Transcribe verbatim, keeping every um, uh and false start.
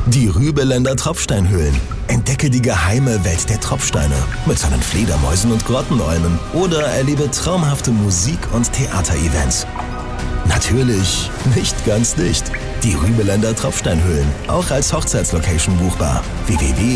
Die Rübeländer Tropfsteinhöhlen. Entdecke die geheime Welt der Tropfsteine mit seinen Fledermäusen und Grottenolmen oder erlebe traumhafte Musik- und Theaterevents. Natürlich nicht ganz dicht. Die Rübeländer Tropfsteinhöhlen, auch als Hochzeitslocation buchbar. w w w